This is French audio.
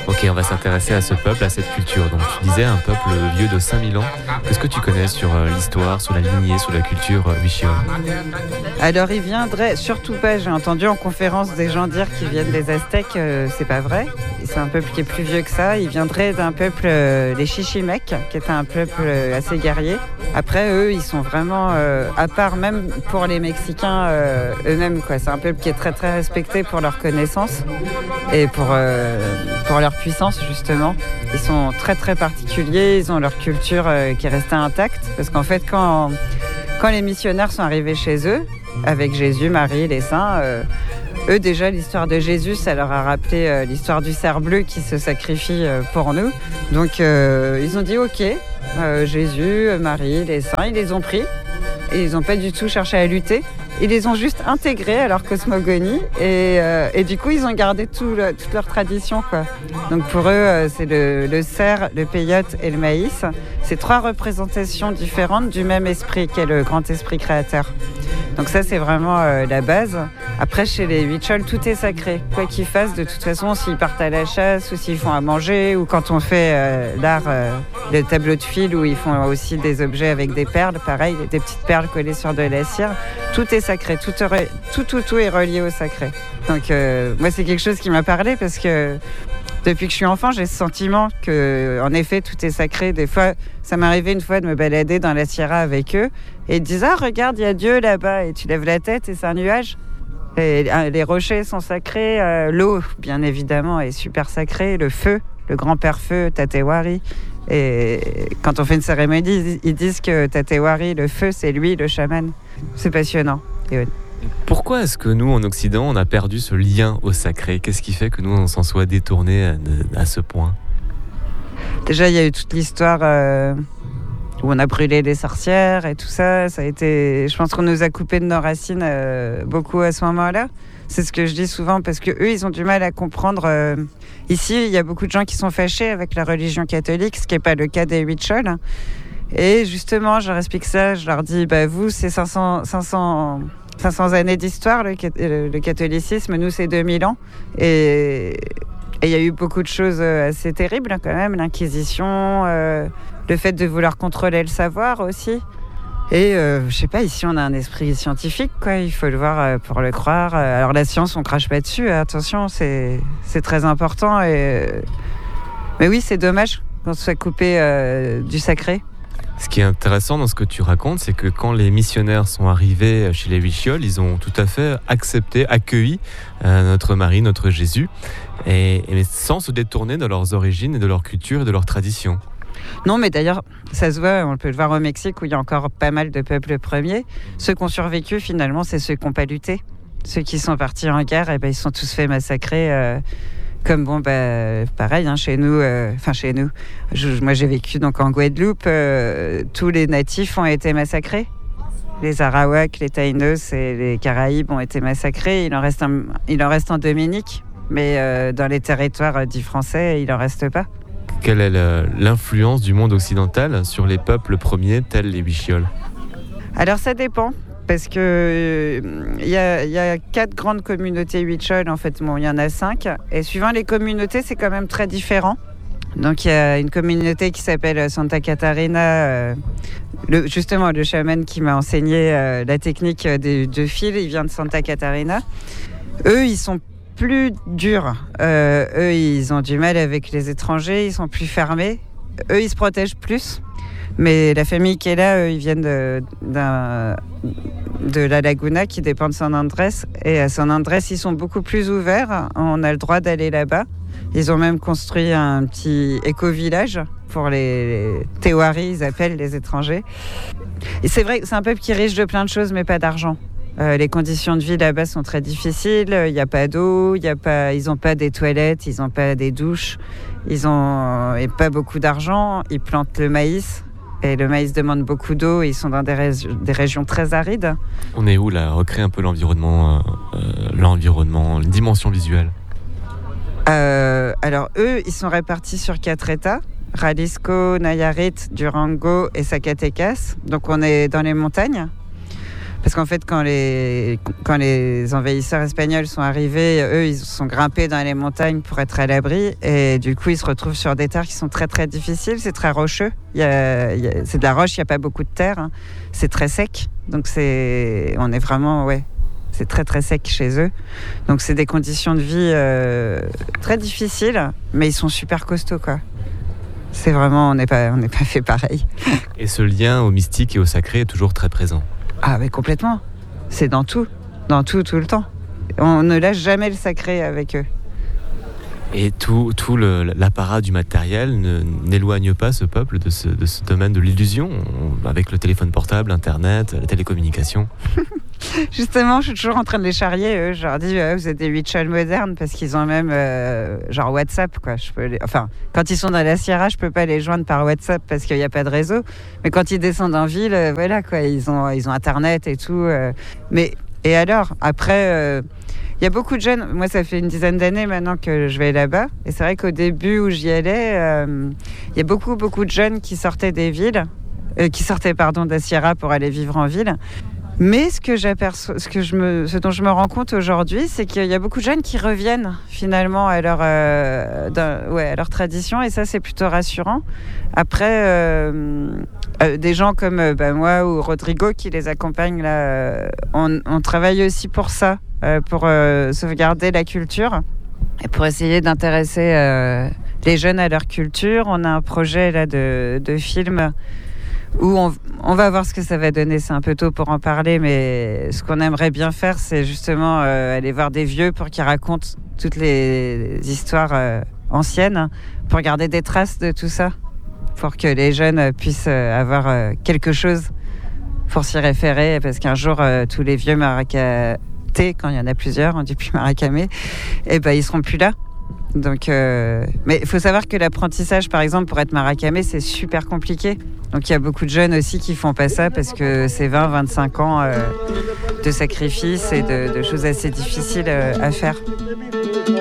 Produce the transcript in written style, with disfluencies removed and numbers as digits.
Ok, on va s'intéresser à ce peuple, à cette culture. Donc tu disais un peuple vieux de 5000 ans. Qu'est-ce que tu connais sur l'histoire, sur la lignée, sur la culture Huichol? Alors il viendrait, surtout pas, j'ai entendu en conférence des gens dire qu'ils viennent des Aztèques, c'est pas vrai. C'est un peuple qui est plus vieux que ça. Il viendrait d'un peuple, les Chichimecs, qui était un peuple assez guerrier. Après, eux, ils sont vraiment, à part même pour les Mexicains eux-mêmes, quoi. C'est un peuple qui est très très respecté pour leur connaissance et pour leur puissance, justement. Ils sont très très particuliers, ils ont leur culture qui est restée intacte. Parce qu'en fait, quand les missionnaires sont arrivés chez eux, avec Jésus, Marie, les saints, eux déjà l'histoire de Jésus, ça leur a rappelé l'histoire du cerf bleu qui se sacrifie pour nous. Donc ils ont dit ok, Jésus, Marie, les saints, ils les ont pris et ils n'ont pas du tout cherché à lutter. Ils les ont juste intégrés à leur cosmogonie et du coup ils ont gardé toute leur tradition, quoi. Donc pour eux c'est le cerf, le peyote et le maïs. C'est 3 représentations différentes du même esprit qu'est le grand esprit créateur. Donc ça c'est vraiment la base. Après chez les Huichol tout est sacré. Quoi qu'ils fassent, de toute façon, s'ils partent à la chasse ou s'ils font à manger ou quand on fait l'art, le tableau de fil où ils font aussi des objets avec des perles, pareil, des petites perles collées sur de la cire, tout est sacré, tout est relié au sacré. Donc moi c'est quelque chose qui m'a parlé parce que depuis que je suis enfant, j'ai ce sentiment que, en effet, tout est sacré. Des fois, ça m'est arrivé une fois de me balader dans la Sierra avec eux et ils disent « Ah, regarde, il y a Dieu là-bas » et tu lèves la tête et c'est un nuage. Et les rochers sont sacrés, l'eau, bien évidemment, est super sacrée, le feu, le grand-père feu, Tatewari. Et quand on fait une cérémonie, ils disent que Tatewari, le feu, c'est lui, le chaman. C'est passionnant. Et pourquoi est-ce que nous, en Occident, on a perdu ce lien au sacré? Qu'est-ce qui fait que nous, on s'en soit détournés à ce point? Déjà, il y a eu toute l'histoire où on a brûlé les sorcières et tout ça. Ça a été, je pense qu'on nous a coupé de nos racines beaucoup à ce moment-là. C'est ce que je dis souvent parce que eux, ils ont du mal à comprendre. Ici, il y a beaucoup de gens qui sont fâchés avec la religion catholique, ce qui n'est pas le cas des Huichol. Et justement, je leur explique ça. Je leur dis, vous, c'est 500 années d'histoire, le catholicisme. Nous, c'est 2000 ans. Et il y a eu beaucoup de choses assez terribles, quand même. L'Inquisition, le fait de vouloir contrôler le savoir aussi. Et je sais pas, ici, on a un esprit scientifique, quoi. Il faut le voir pour le croire. Alors, la science, on crache pas dessus. Attention, c'est très important. Mais oui, c'est dommage qu'on se soit coupé du sacré. Ce qui est intéressant dans ce que tu racontes, c'est que quand les missionnaires sont arrivés chez les Huichol, ils ont tout à fait accueilli notre Marie, notre Jésus, et sans se détourner de leurs origines et de leur culture et de leur tradition. Non, mais d'ailleurs, ça se voit, on peut le voir au Mexique où il y a encore pas mal de peuples premiers. Ceux qui ont survécu, finalement, c'est ceux qui n'ont pas lutté. Ceux qui sont partis en guerre, ils sont tous fait massacrer. Comme pareil, chez nous, moi j'ai vécu donc en Guadeloupe, tous les natifs ont été massacrés. Les Arawaks, les Taïnos et les Caraïbes ont été massacrés. Il en reste en Dominique, mais dans les territoires dits français, il n'en reste pas. Quelle est l'influence du monde occidental sur les peuples premiers tels les Huichol? Alors ça dépend. Parce que il y a 4 grandes communautés Huichol, en fait, il y en a 5. Et suivant les communautés, c'est quand même très différent. Donc il y a une communauté qui s'appelle Santa Catarina. Justement, le chaman qui m'a enseigné la technique de fil, il vient de Santa Catarina. Eux, ils sont plus durs. Eux, ils ont du mal avec les étrangers, ils sont plus fermés. Eux, ils se protègent plus. Mais la famille qui est là, ils viennent de la Laguna qui dépend de San Andrés. Et à San Andrés, ils sont beaucoup plus ouverts. On a le droit d'aller là-bas. Ils ont même construit un petit éco-village pour les Tewari, ils appellent les étrangers. Et c'est vrai que c'est un peuple qui est riche de plein de choses, mais pas d'argent. Les conditions de vie là-bas sont très difficiles. Il n'y a pas d'eau, ils n'ont pas des toilettes, ils n'ont pas des douches. Ils n'ont pas beaucoup d'argent. Ils plantent le maïs. Et le maïs demande beaucoup d'eau, ils sont dans des régions très arides. On est où là? Recréer un peu l'environnement, une dimension visuelle. Alors eux, ils sont répartis sur 4 États. Jalisco, Nayarit, Durango et Zacatecas. Donc on est dans les montagnes. Parce qu'en fait, quand les envahisseurs espagnols sont arrivés, eux, ils sont grimpés dans les montagnes pour être à l'abri. Et du coup, ils se retrouvent sur des terres qui sont très, très difficiles. C'est très rocheux. C'est de la roche, il n'y a pas beaucoup de terre. Hein. C'est très sec. Donc, on est vraiment... Ouais, c'est très, très sec chez eux. Donc, c'est des conditions de vie très difficiles. Mais ils sont super costauds, quoi. C'est vraiment... On n'est pas fait pareil. Et ce lien au mystique et au sacré est toujours très présent. Ah mais complètement, c'est dans tout le temps. On ne lâche jamais le sacré avec eux. Et tout l'apparat du matériel n'éloigne pas ce peuple de ce domaine de l'illusion, avec le téléphone portable, Internet, la télécommunication. Justement, je suis toujours en train de les charrier, eux. Je leur dis, vous êtes des huichols modernes, parce qu'ils ont même genre WhatsApp, quoi. Quand ils sont dans la Sierra, je peux pas les joindre par WhatsApp parce qu'il n'y a pas de réseau. Mais quand ils descendent en ville, voilà, quoi, ils ont Internet et tout. Et alors, après, il y a beaucoup de jeunes. Moi, ça fait une dizaine d'années maintenant que je vais là-bas. Et c'est vrai qu'au début où j'y allais, il y a beaucoup de jeunes qui sortaient des villes, de la Sierra pour aller vivre en ville. Mais ce dont je me rends compte aujourd'hui, c'est qu'il y a beaucoup de jeunes qui reviennent finalement à leur tradition, et ça, c'est plutôt rassurant. Après, des gens comme moi ou Rodrigo qui les accompagnent là, on travaille aussi pour ça, pour sauvegarder la culture et pour essayer d'intéresser les jeunes à leur culture. On a un projet là de film où on va voir ce que ça va donner. C'est un peu tôt pour en parler, mais ce qu'on aimerait bien faire, c'est justement aller voir des vieux pour qu'ils racontent toutes les histoires anciennes, pour garder des traces de tout ça, pour que les jeunes puissent avoir quelque chose pour s'y référer, parce qu'un jour, tous les vieux maracatés, quand il y en a plusieurs, on dit plus marakamés, ils seront plus là. Donc, mais il faut savoir que l'apprentissage, par exemple, pour être marakamé, c'est super compliqué. Donc il y a beaucoup de jeunes aussi qui font pas ça parce que c'est 20-25 ans de sacrifices et de choses assez difficiles à faire.